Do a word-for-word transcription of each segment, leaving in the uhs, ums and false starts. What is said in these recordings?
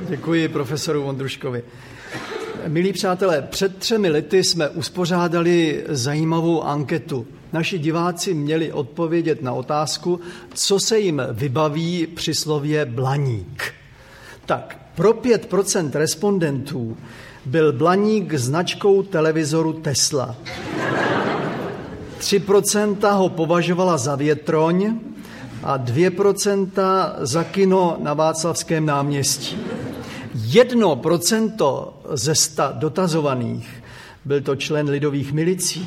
Děkuji profesoru Vondruškovi. Milí přátelé, před třemi lety jsme uspořádali zajímavou anketu. Naši diváci měli odpovědět na otázku, co se jim vybaví při slově blaník. Tak, pro pět procent respondentů byl blaník značkou televizoru Tesla. tři procenta ho považovala za větroň a dvě procenta za kino na Václavském náměstí. Jedno procento ze sta dotazovaných, byl to člen lidových milicí,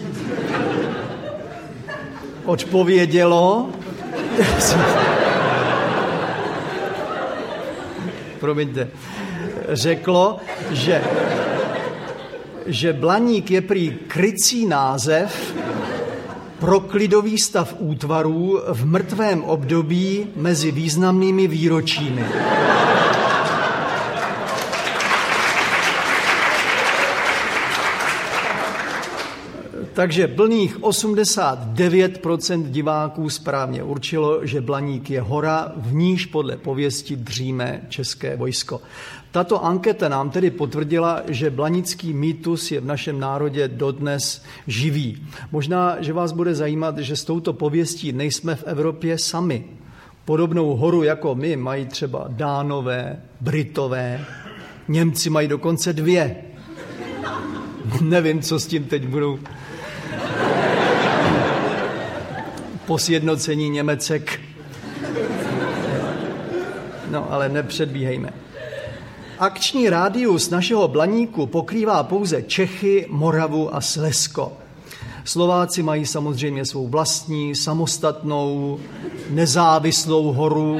odpovědělo, promiňte, řeklo, že, že blaník je prý krycí název pro klidový stav útvarů v mrtvém období mezi významnými výročími. Takže plných osmdesát devět procent diváků správně určilo, že blaník je hora, v níž podle pověsti dříme české vojsko. Tato anketa nám tedy potvrdila, že blanický mýtus je v našem národě dodnes živý. Možná, že vás bude zajímat, že s touto pověstí nejsme v Evropě sami. Podobnou horu jako my mají třeba Dánové, Britové, Němci mají dokonce dvě. Nevím, co s tím teď budou po sjednocení Němecek. No, ale nepředbíhejme. Akční rádius našeho blaníku pokrývá pouze Čechy, Moravu a Slezsko. Slováci mají samozřejmě svou vlastní, samostatnou, nezávislou horu.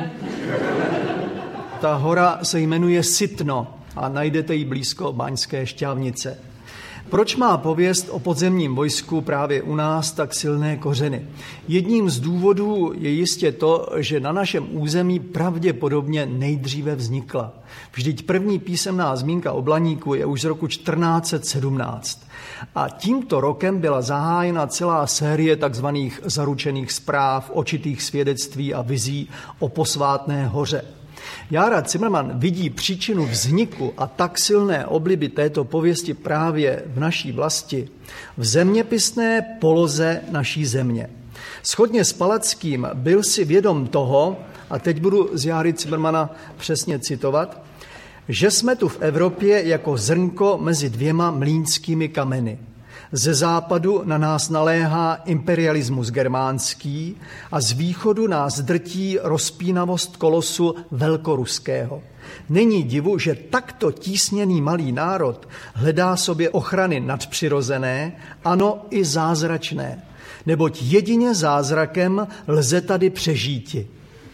Ta hora se jmenuje Sitno a najdete ji blízko Baňské Štiavnice. Proč má pověst o podzemním vojsku právě u nás tak silné kořeny? Jedním z důvodů je jistě to, že na našem území pravděpodobně nejdříve vznikla. Vždyť první písemná zmínka o blaníku je už z roku čtrnáct set sedmnáct. A tímto rokem byla zahájena celá série takzvaných zaručených zpráv, očitých svědectví a vizí o posvátné hoře. Jára Cimrman vidí příčinu vzniku a tak silné obliby této pověsti právě v naší vlasti, v zeměpisné poloze naší země. Shodně s Palackým byl si vědom toho, a teď budu z Járy Cimrmana přesně citovat, že jsme tu v Evropě jako zrnko mezi dvěma mlýnskými kameny. Ze západu na nás naléhá imperialismus germánský a z východu nás drtí rozpínavost kolosu velkoruského. Není divu, že takto tísněný malý národ hledá sobě ochrany nadpřirozené, ano i zázračné, neboť jedině zázrakem lze tady přežíti.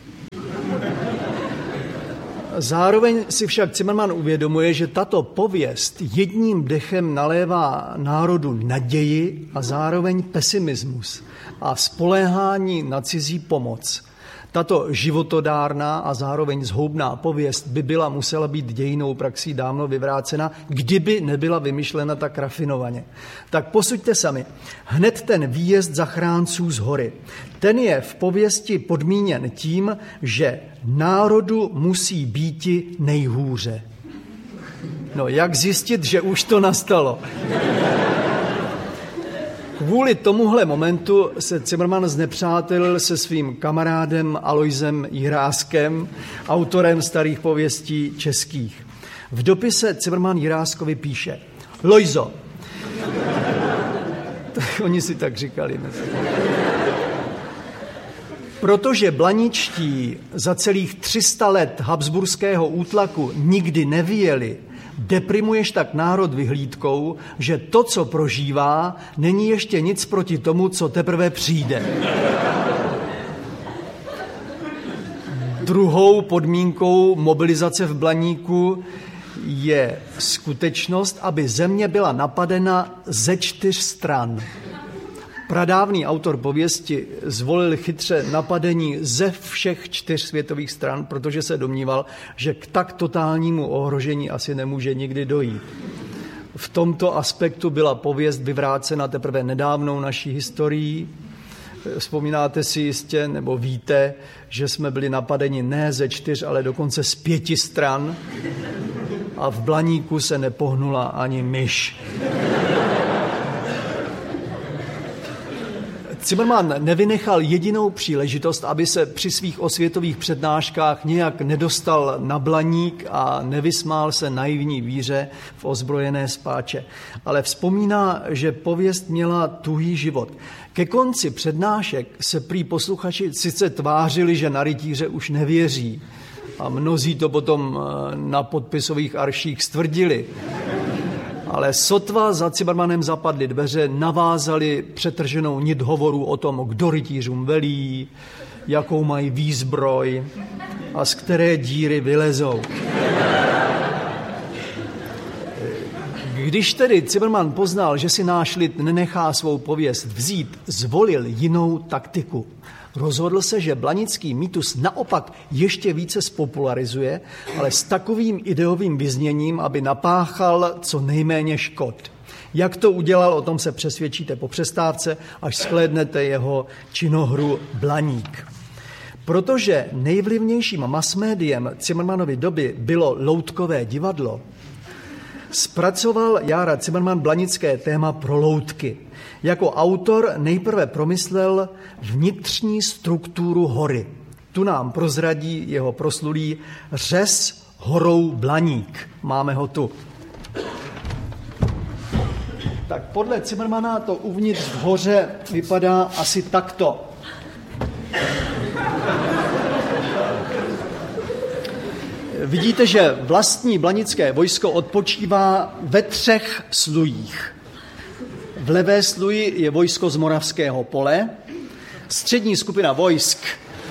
Zároveň si však Cimrman uvědomuje, že tato pověst jedním dechem nalévá národu naději a zároveň pesimismus a spoléhání na cizí pomoc. Tato životodárná a zároveň zhoubná pověst by byla musela být dějinnou praxí dávno vyvrácena, kdyby nebyla vymyšlena tak rafinovaně. Tak posuďte sami. Hned ten výjezd zachránců z hory. Ten je v pověsti podmíněn tím, že národu musí býti nejhůře. No, jak zjistit, že už to nastalo? Kvůli tomuhle momentu se Cimrman znepřátelil se svým kamarádem Alojzem Jiráskem, autorem starých pověstí českých. V dopise Cimrman Jiráskovi píše: Lojzo. Oni si tak říkali. Protože blaničtí za celých tři sta let habsburského útlaku nikdy nevyjeli, deprimuješ tak národ vyhlídkou, že to, co prožívá, není ještě nic proti tomu, co teprve přijde. Druhou podmínkou mobilizace v blaníku je skutečnost, aby země byla napadena ze čtyř stran. Pradávný autor pověsti zvolil chytře napadení ze všech čtyř světových stran, protože se domníval, že k tak totálnímu ohrožení asi nemůže nikdy dojít. V tomto aspektu byla pověst vyvrácena teprve nedávnou naší historií. Vzpomínáte si jistě, nebo víte, že jsme byli napadeni ne ze čtyř, ale dokonce z pěti stran. a v Blaníku se nepohnula ani myš. Cimrman nevynechal jedinou příležitost, aby se při svých osvětových přednáškách nějak nedostal na Blaník a nevysmál se naivní víře v ozbrojené spáče. Ale vzpomíná, že pověst měla tuhý život. Ke konci přednášek se prý posluchači sice tvářili, že na rytíře už nevěří. A mnozí to potom na podpisových arších stvrdili. Ale sotva za Cimrmanem zapadly dveře, navázali přetrženou nit hovoru o tom, kdo rytířům velí, jakou mají výzbroj a z které díry vylezou. Když tedy Cimrman poznal, že si náš lid nenechá svou pověst vzít, zvolil jinou taktiku. Rozhodl se, že blanický mýtus naopak ještě více spopularizuje, ale s takovým ideovým vyzněním, aby napáchal co nejméně škod. Jak to udělal, o tom se přesvědčíte po přestávce, až shlédnete jeho činohru Blaník. Protože nejvlivnějším masmédiem Cimrmanovy doby bylo loutkové divadlo, zpracoval Jára Cimrman blanické téma pro loutky. Jako autor nejprve promyslel vnitřní strukturu hory. Tu nám prozradí jeho proslulý řez horou Blaník. Máme ho tu. Tak podle Cimrmana to uvnitř v hoře vypadá asi takto. Vidíte, že vlastní blanické vojsko odpočívá ve třech slujích. V levé sluji je vojsko z Moravského pole, střední skupina vojsk,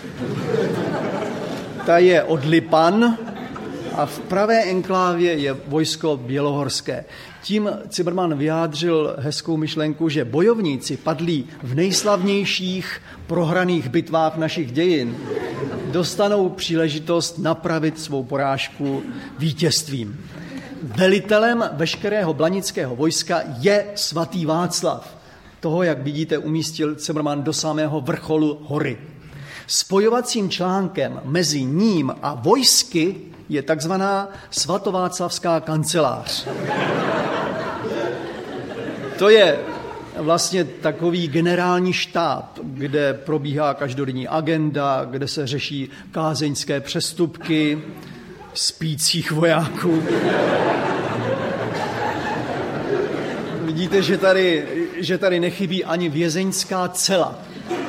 ta je od Lipan a v pravé enklávě je vojsko bělohorské. Tím Cimrman vyjádřil hezkou myšlenku, že bojovníci padlí v nejslavnějších prohraných bitvách našich dějin dostanou příležitost napravit svou porážku vítězstvím. Velitelem veškerého blanického vojska je svatý Václav. Toho, jak vidíte, umístil Cimrman do samého vrcholu hory. Spojovacím článkem mezi ním a vojsky je takzvaná svatováclavská kancelář. To je vlastně takový generální štáb, kde probíhá každodenní agenda, kde se řeší kázeňské přestupky spících vojáků. Vidíte, že tady, že tady nechybí ani vězeňská cela.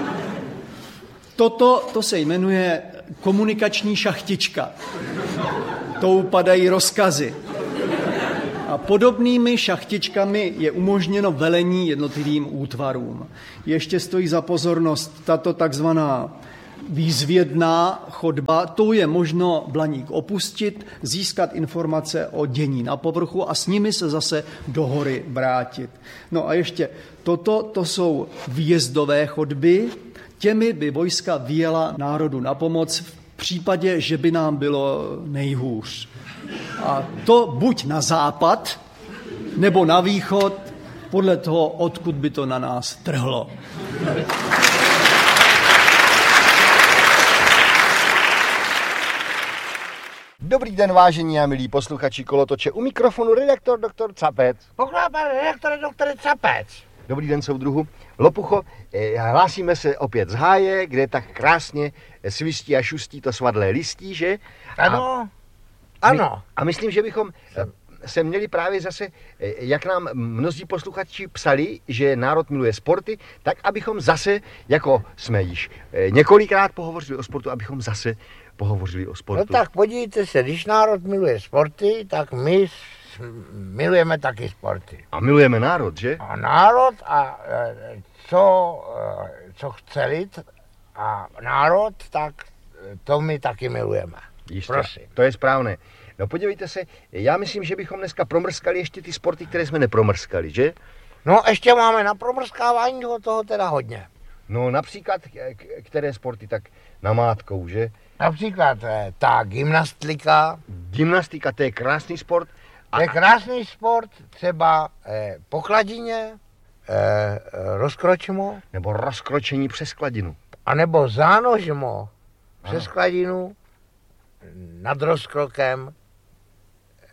Toto to se jmenuje komunikační šachtička. Tou padají rozkazy. A podobnými šachtičkami je umožněno velení jednotlivým útvarům. Ještě stojí za pozornost tato takzvaná výzvědná chodba. Tou je možno Blaník opustit, získat informace o dění na povrchu a s nimi se zase do hory vrátit. No a ještě toto, to jsou výjezdové chodby. Těmi by vojska vyjela národu na pomoc v případě, že by nám bylo nejhůř. A to buď na západ, nebo na východ, podle toho, odkud by to na nás trhlo. Dobrý den, vážení a milí posluchači Kolotoče. U mikrofonu redaktor doktor Capec. Pochvála, pane redaktore, doktore Capec. Dobrý den, soudruhu. Lopucho, hlásíme se opět z háje, kde tak krásně svistí a šustí to svadlé listí, že? Ano, a, ano. My, a myslím, že bychom se měli právě zase, jak nám mnozí posluchači psali, že národ miluje sporty, tak abychom zase, jako jsme již několikrát pohovořili o sportu, abychom zase pohovořili o sportu. No tak podívejte se, když národ miluje sporty, tak my milujeme taky sporty. A milujeme národ, že? A národ a co, co chce lid a národ, tak to my taky milujeme. Jistě, prosím. To je správné. No podívejte se, já myslím, že bychom dneska promrskali ještě ty sporty, které jsme nepromrskali, že? No ještě máme na promrskávání toho, toho teda hodně. No například, které sporty, tak namátkou, že? Například ta gymnastika. Gymnastika, to je krásný sport. A... To je krásný sport, třeba eh, po kladině, eh, rozkročmo. Nebo rozkročení přes kladinu. A nebo zánožmo přes kladinu, nad rozkrokem,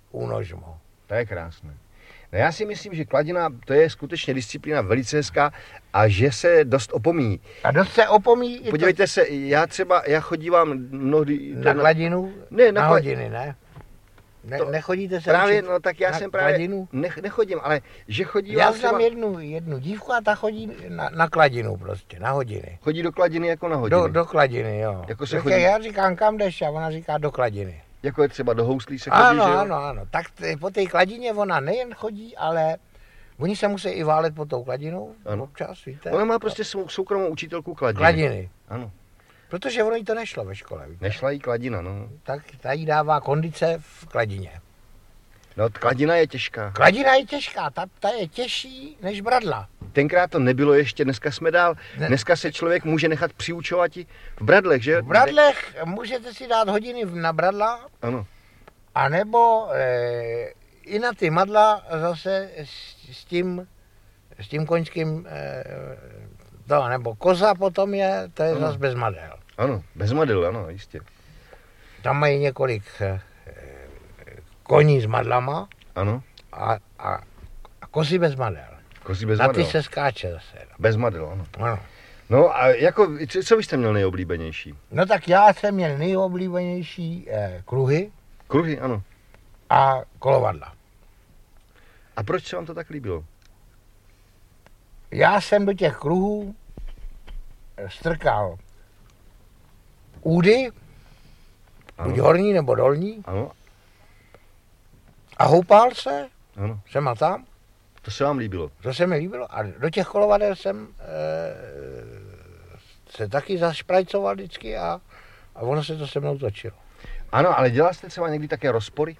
únožmo. To je krásné. No já si myslím, že kladina to je skutečně disciplína velice hezká a že se dost opomíjí. A dost se opomíjí i Podívejte to... se, já třeba, já chodívám mnohdy... Na kladinu? Ne, na, na kla... hodiny, ne? Ne, to... Nechodíte se Právě, učit no tak já na jsem právě... Kladinu? Ne, nechodím, ale že chodí... Já znám třeba... jednu, jednu dívku a ta chodí na, na kladinu prostě, na hodiny. Chodí do kladiny jako na hodiny? Do, do kladiny, jo. Jako se tak chodí... Já říkám, kam jdeš? A ona říká, do kladiny. Jako je třeba do houslí se chodí, Ano, že jo? ano, ano. Tak t- po té kladině ona nejen chodí, ale oni se musí i válet pod tou kladinou ano. občas, víte. Ona má prostě svou soukromou učitelku kladiny. Kladiny. Ano. Protože ono jí to nešlo ve škole, víte. Nešla jí kladina, no. Tak ta jí dává kondice v kladině. No, kladina je těžká. Kladina je těžká, ta, ta je těžší než bradla. Tenkrát to nebylo ještě, dneska jsme dál. Ne. Dneska se člověk může nechat přiučovat i v bradlech, že? V bradlech můžete si dát hodiny na bradla. Ano. A nebo e, i na ty madla zase s, s tím, s tím koňským, e, to, nebo koza potom je, to je ano. Zase bez madel. Ano, bez madel, ano, jistě. Tam mají několik e, koní s madlama. Ano. A, a, a kozy bez madel. Kozy bez na madel. ty se skáče zase. Bez madel, ano. Ano. No a jako, co byste měl nejoblíbenější? No tak já jsem měl nejoblíbenější eh, kruhy. Kruhy, ano. A kolovadla. A proč se vám to tak líbilo? Já jsem do těch kruhů strkal údy, ano. Buď horní nebo dolní. Ano. A houpal se, ano. Jsem a tam. To se vám líbilo? To se mi líbilo. A do těch kolovadel jsem e, se taky zašprajcoval vždycky a, a ono se to se mnou točilo. Ano, ale dělal jste třeba někdy také rozpory?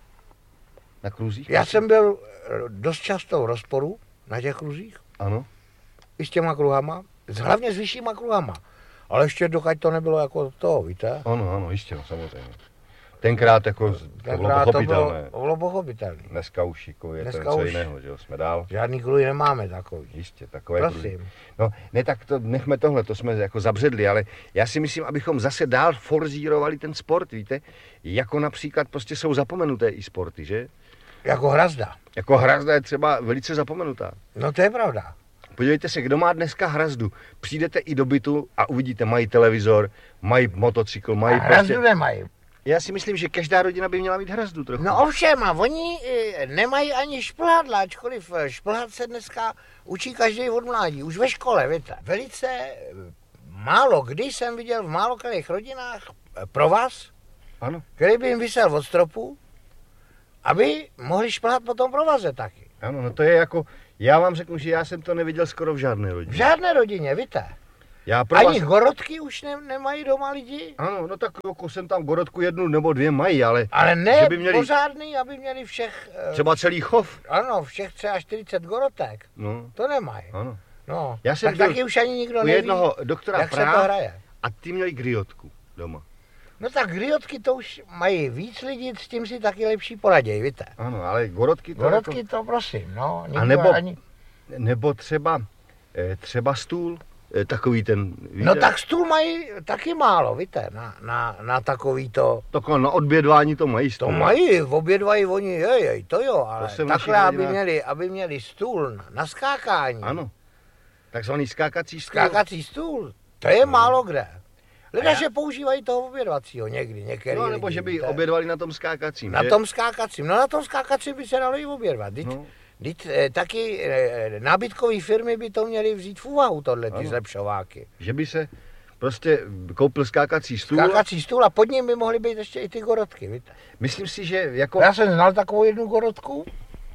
Na kruzích? Já jsem byl dost často v rozporu na těch kruzích. Ano. I s těma kruhama, hlavně s vyššíma kruhama. Ale ještě dokud to nebylo jako to, víte? Ano, ano, jistě, no, samozřejmě. Tenkrát jako to bylo pochopitelné. To bylo pochopitelné. Dneska už jako je Dneska to něco už jiného, že jo, jsme dál. Žádný kruhy nemáme takový. Jistě, takové Prosím. kruhy. No, ne, tak to nechme tohle, to jsme jako zabředli, ale já si myslím, abychom zase dál forzírovali ten sport, víte? Jako například prostě jsou zapomenuté i sporty, že? Jako hrazda. Jako hrazda je třeba velice zapomenutá. No to je pravda. Podívejte se, kdo má dneska hrazdu. Přijdete i do bytu a uvidíte, mají televizor, mají motocykl, mají a hrazdu prostě... nemají. Já si myslím, že každá rodina by měla mít hrazdu trochu. No ovšem, a oni e, nemají ani šplhadla, ačkoliv šplhat se dneska učí každý od mládí, už ve škole, víte. Velice e, málo kdy jsem viděl v málo kterých rodinách e, provaz, ano. Který by jim visel od stropu, aby mohli šplhat po tom provaze taky. Ano, no to je jako, já vám řeknu, že já jsem to neviděl skoro v žádné rodině. V žádné rodině, víte. Já pro Ani vás... gorodky už ne, nemají doma lidi? Ano, no tak jako jsem tam gorodku jednu nebo dvě mají, ale... Ale ne že by měli... pořádný, aby měli všech... Třeba celý chov. Ano, všech třeba čtyřicet gorotek. No. To nemají. Ano. No, já jsem tak taky už ani nikdo u neví, jednoho doktora jak Prá, se to hraje. A ty měli griotku doma. No tak griotky to už mají víc lidí, s tím si taky lepší poraděj, víte. Ano, ale gorodky to Gorodky jako... to prosím, no. A nebo, ani... nebo třeba, třeba stůl, takový ten... Víte? No tak stůl mají taky málo, víte, na, na, na takový to... Tak na odbědvání to mají stůl. To mají, obědvají oni, jej, jej, to jo, ale to takhle, aby měli, aby měli stůl na, na skákání. Ano, takzvaný skákací stůl. Skákací stůl, to je no. málo kde. Lidé, já... že používají toho obědvacího někdy, některý No, nebo lidi, že by víte? obědvali na tom skákacím, Na že? tom skákacím, no na tom skákacím by se dalo i obědvat. Teď, no. teď eh, taky eh, nábytkové firmy by to měly vzít v úvahu, tohle, ty zlepšováky. Že by se prostě koupil skákací stůl. Skákací stůl a pod ním by mohly být ještě i ty gorodky, víte? Myslím si, že jako... Já jsem znal takovou jednu gorodku,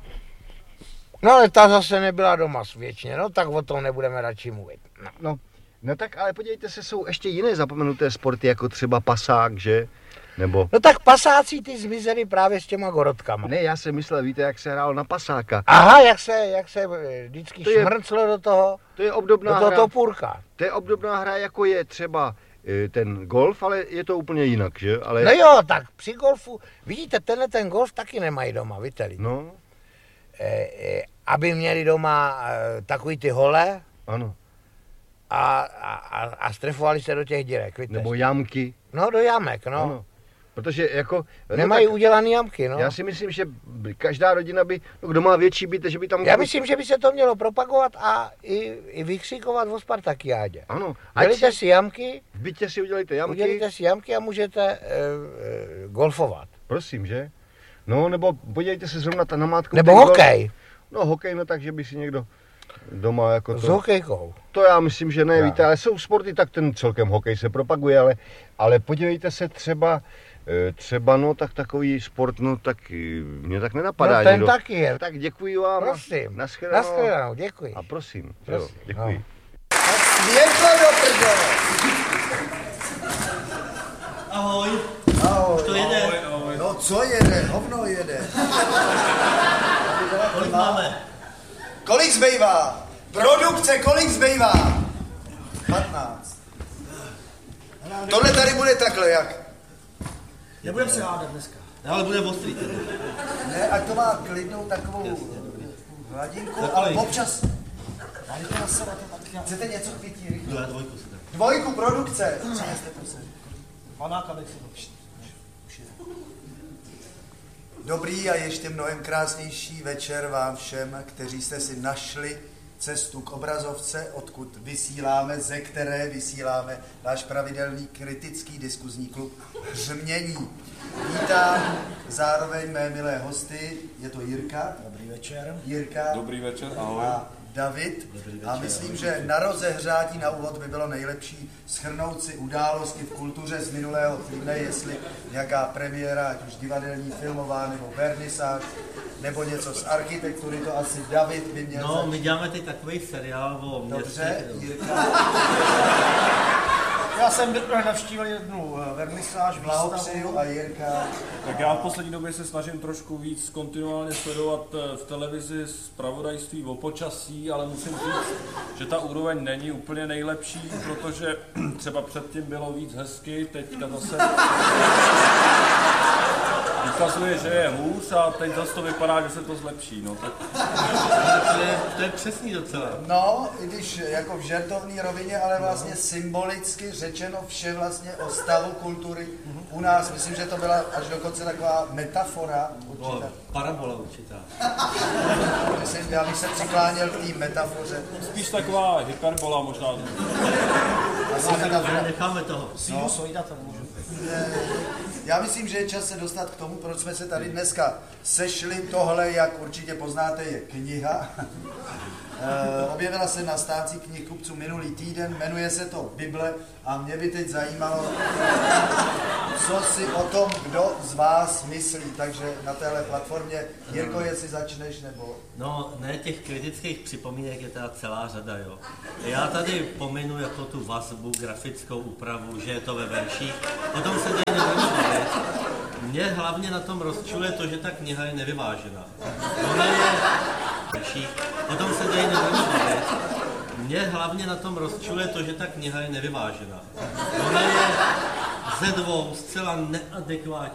no ale ta zase nebyla doma věčně, no tak o tom nebudeme radši mluvit. No. no. No tak ale podívejte se, jsou ještě jiné zapomenuté sporty, jako třeba pasák, že? Nebo... No tak pasáci ty zmizely právě s těma gorodkama. Ne, já jsem myslel, víte, jak se hrál na pasáka. Aha, jak se, jak se vždycky to je, šmrclo do toho, to je obdobná do toho hra. topůrka. To je obdobná hra, jako je třeba ten golf, ale je to úplně jinak, že? Ale... No jo, tak při golfu, vidíte, tenhle ten golf taky nemají doma, víte lidi. No. E, e, aby měli doma e, takový ty hole. Ano. A, a, a strefovali se do těch dírek, víte. Nebo jamky. No, do jamek, no. Ano. Protože jako... Nemají no, udělaný jamky, no. Já si myslím, že každá rodina by, no, kdo má větší byt, že by tam... Já myslím, že by se to mělo propagovat a i, i vykřikovat o Spartakiádě. Ano. Dělejte si jamky, V bytě si udělejte jamky. udělejte si jamky a můžete e, e, golfovat. Prosím, že? No, nebo podívejte se zrovna ta namátku. Nebo hokej. No, hokej, no tak, že by si někdo doma jako to... S hokejkou. To já myslím, že ne, Já. víte, ale jsou sporty, tak ten celkem hokej se propaguje, ale, ale podívejte se třeba, třeba no, tak takový sport, no tak mě tak nenapadá. No ten někdo. taky je. Tak děkuji vám. Prosím. Naschledanou. Naschledanou, děkuji. A prosím, Prosím. jo, děkuji. No. Tak světlo do prdele. Ahoj. Ahoj. To jede. Ahoj, ahoj. No co jede? Hovno jede. Kolik máme? Kolik zbývá? Produkce, kolik zbývá? patnáct. Tohle tady bude takhle, jak? Nebudeme se hádat dneska. Ale bude ostrý tedy. Ne, ať to má klidnou takovou hladinku, Takový. ale občas... Chcete něco k pití rychle? No, já dvojku si tak. Dvojku produkce. Přineste prosím. Panáka bych si to. Dobrý a ještě mnohem krásnější večer vám všem, kteří jste si našli cestu k obrazovce, odkud vysíláme, ze které vysíláme náš pravidelný kritický diskuzní klub Hřmění. Vítám zároveň mé milé hosty, je to Jirka. Dobrý večer. Jirka. Dobrý večer, ahoj. A David. A myslím, že na rozehřátí na úvod by bylo nejlepší shrnout si události v kultuře z minulého týdne, jestli nějaká premiéra, ať už divadelní, filmová nebo vernisáž, nebo něco z architektury, to asi David by měl No, začít. my děláme teď takový seriál o Dobře, městě. Jirka. Já jsem navštívil jednu vernisáž, Blahopřeju a Jirka. Tak já v poslední době se snažím trošku víc kontinuálně sledovat v televizi zpravodajství o počasí, ale musím říct, že ta úroveň není úplně nejlepší, protože třeba předtím bylo víc hezky, teďka zase ukazuje, že je hůř a teď zase to vypadá, že se to zlepší. No, tak... To je, to je přesný docela. No, i když jako v žertovné rovině, ale vlastně symbolicky řečeno vše vlastně o stavu kultury u nás. Myslím, že to byla až dokonce taková metafora určitá. O, parabola určitá. Myslím, já bych se přikláněl k té metafoře. Spíš taková hyperbola možná. Asi metafora. Necháme toho. No, Sojda to můžu. Já myslím, že je čas se dostat k tomu, proč jsme se tady dneska sešli. Tohle, jak určitě poznáte, je kniha. E, objevila se na stánci knihkupců minulý týden, jmenuje se to Bible a mě by teď zajímalo, co si o tom kdo z vás myslí. Takže na téhle platformě, Jirko, jestli začneš, nebo... No, ne, těch kritických připomínek je teda celá řada, jo. Já tady pominu jako tu vazbu, grafickou úpravu, že je to ve verších. O tom se tady nebudeme bavit. Mě hlavně na tom rozčuluje to, že ta kniha je nevyvážená. Ona je verších. O tom se tady nebudeme bavit. Mě hlavně na tom rozčuluje to, že ta kniha je nevyvážená. Ona je ze dvou zcela neadekvátně